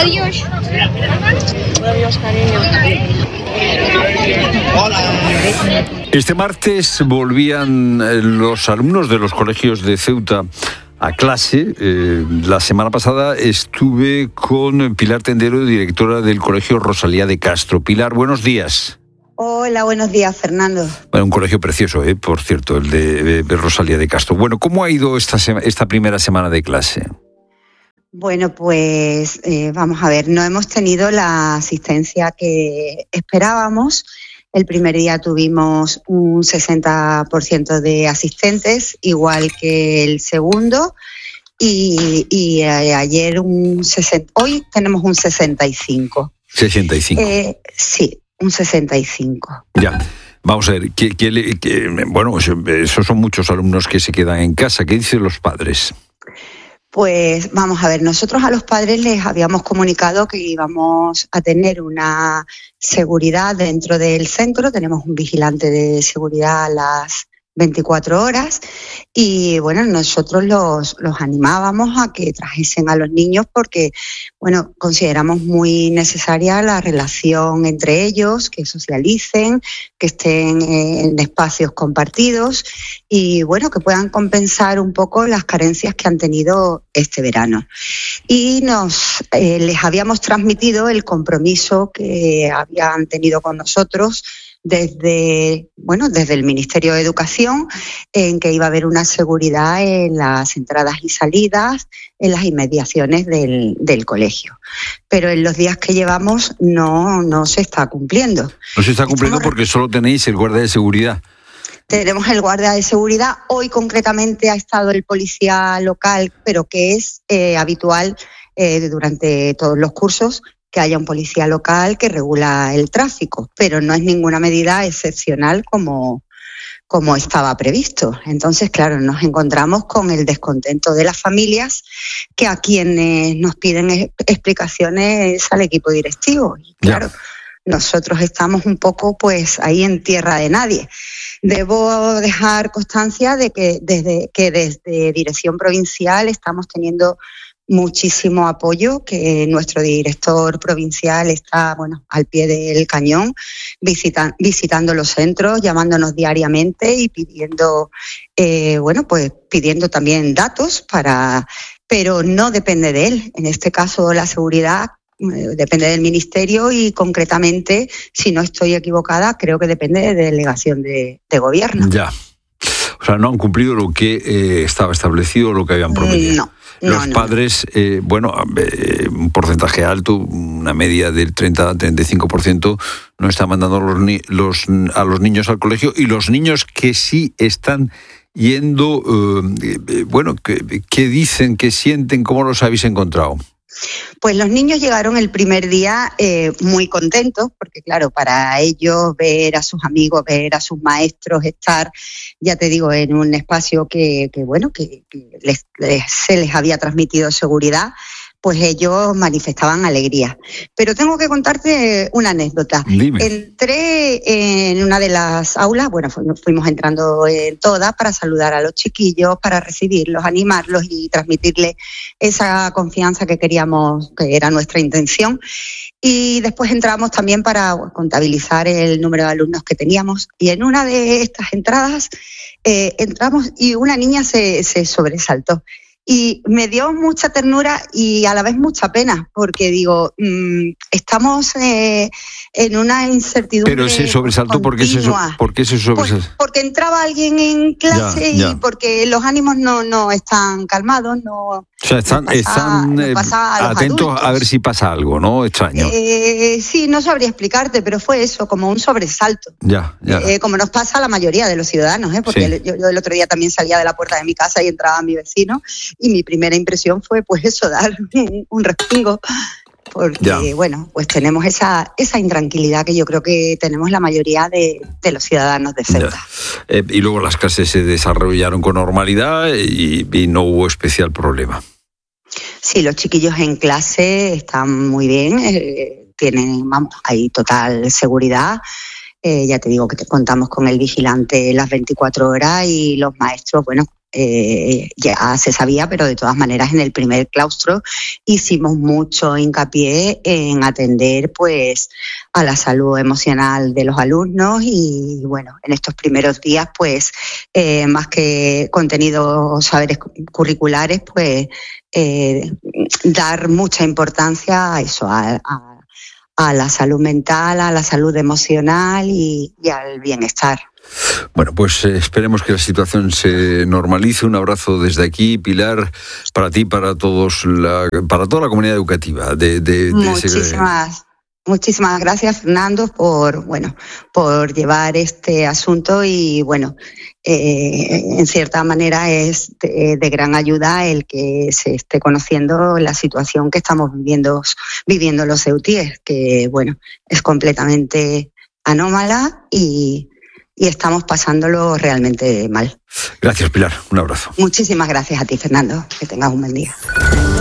Adiós. Adiós, cariño. Este martes volvían los alumnos de los colegios de Ceuta a clase. La semana pasada estuve con Pilar Tendero, directora del Colegio Rosalía de Castro. Pilar, buenos días. Hola, buenos días, Fernando. Bueno, un colegio precioso, por cierto, el de Rosalía de Castro. Bueno, ¿cómo ha ido esta primera semana de clase? Bueno, pues vamos a ver, no hemos tenido la asistencia que esperábamos. El primer día tuvimos un 60% de asistentes, igual que el segundo, y ayer hoy tenemos un 65. 65. Sí, un 65. Ya. Vamos a ver, bueno, esos son muchos alumnos que se quedan en casa. ¿Qué dicen los padres? Pues vamos a ver, nosotros a los padres les habíamos comunicado que íbamos a tener una seguridad dentro del centro. Tenemos un vigilante de seguridad a las 24 horas y bueno, nosotros los animábamos a que trajesen a los niños porque bueno, consideramos muy necesaria la relación entre ellos, que socialicen, que estén en espacios compartidos y bueno, que puedan compensar un poco las carencias que han tenido este verano. Y les habíamos transmitido el compromiso que habían tenido con nosotros desde el Ministerio de Educación, en que iba a haber una seguridad en las entradas y salidas, en las inmediaciones del colegio. Pero en los días que llevamos no se está cumpliendo. No se está cumpliendo porque solo tenéis el guardia de seguridad. Tenemos el guardia de seguridad. Hoy concretamente ha estado el policía local, pero que es habitual durante todos los cursos, que haya un policía local que regula el tráfico, pero no es ninguna medida excepcional como estaba previsto. Entonces, claro, nos encontramos con el descontento de las familias, que a quienes nos piden explicaciones es al equipo directivo. Y claro, nosotros estamos un poco pues ahí en tierra de nadie. Debo dejar constancia de que desde Dirección Provincial estamos teniendo muchísimo apoyo, que nuestro director provincial está al pie del cañón, visitando los centros, llamándonos diariamente y pidiendo pidiendo también datos pero no depende de él. En este caso la seguridad depende del ministerio y concretamente, si no estoy equivocada, creo que depende de delegación de gobierno. Ya. O sea, no han cumplido lo que estaba establecido, lo que habían prometido. Los padres, un porcentaje alto, una media del 30-35%, no están mandando a los niños al colegio, y los niños que sí están yendo, ¿qué dicen, qué sienten, cómo los habéis encontrado? Pues los niños llegaron el primer día muy contentos, porque claro, para ellos ver a sus amigos, ver a sus maestros, estar, ya te digo, en un espacio que se les había transmitido seguridad, pues ellos manifestaban alegría. Pero tengo que contarte una anécdota. Dime. Entré en una de las aulas, fuimos entrando en todas para saludar a los chiquillos, para recibirlos, animarlos y transmitirles esa confianza que queríamos, que era nuestra intención. Y después entramos también para contabilizar el número de alumnos que teníamos. Y en una de estas entradas entramos y una niña se sobresaltó. Y me dio mucha ternura y a la vez mucha pena, porque digo, estamos en una incertidumbre. Pero ese sobresalto, ¿por qué se sobresaltó? Porque entraba alguien en clase y porque los ánimos no están calmados, no. O sea, están atentos a ver si pasa algo, ¿no? Extraño. Sí, no sabría explicarte, pero fue eso, como un sobresalto. Ya. Como nos pasa a la mayoría de los ciudadanos, porque yo el otro día también salía de la puerta de mi casa y entraba mi vecino, y mi primera impresión fue pues eso, dar un respingo, porque pues tenemos esa intranquilidad que yo creo que tenemos la mayoría de los ciudadanos de Ceuta. Y luego las clases se desarrollaron con normalidad y no hubo especial problema. Sí, los chiquillos en clase están muy bien, hay total seguridad. Ya te digo que contamos con el vigilante las 24 horas y los maestros, ya se sabía, pero de todas maneras en el primer claustro hicimos mucho hincapié en atender pues a la salud emocional de los alumnos y bueno, en estos primeros días pues más que contenidos, saberes curriculares, pues dar mucha importancia a eso, a la salud mental, a la salud emocional y al bienestar. Bueno, pues esperemos que la situación se normalice. Un abrazo desde aquí, Pilar, para ti, para todos, para toda la comunidad educativa. Muchísimas gracias, Fernando, por llevar este asunto y bueno, en cierta manera es de gran ayuda el que se esté conociendo la situación que estamos viviendo los ceutíes, que bueno, es completamente anómala y estamos pasándolo realmente mal. Gracias, Pilar. Un abrazo. Muchísimas gracias a ti, Fernando. Que tengas un buen día.